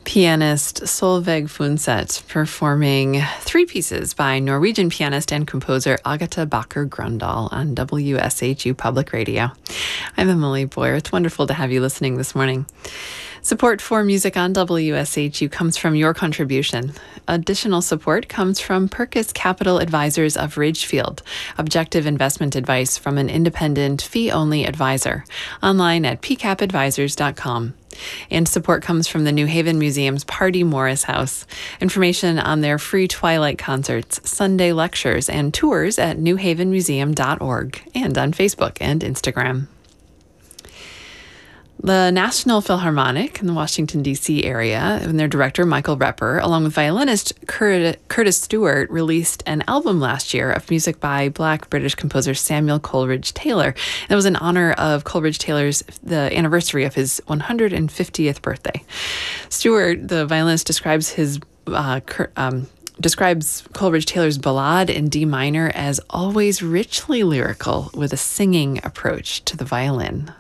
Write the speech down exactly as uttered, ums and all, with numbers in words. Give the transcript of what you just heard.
Pianist Solveig Funset performing three pieces by Norwegian pianist and composer Agatha Bakker Grundahl on W S H U Public Radio. I'm Emily Boyer. It's wonderful to have you listening this morning. Support for music on W S H U comes from your contribution. Additional support comes from Purkis Capital Advisors of Ridgefield, objective investment advice from an independent, fee-only advisor. Online at p cap advisors dot com. And support comes from the New Haven Museum's Party Morris House. Information on their free Twilight concerts, Sunday lectures, and tours at new haven museum dot org and on Facebook and Instagram. The National Philharmonic in the Washington, D C area and their director, Michael Repper, along with violinist Curtis Stewart, released an album last year of music by Black British composer Samuel Coleridge Taylor. It was in honor of Coleridge Taylor's, the anniversary of his one hundred fiftieth birthday. Stewart, the violinist, describes his uh, um, describes Coleridge Taylor's ballade in D minor as always richly lyrical with a singing approach to the violin.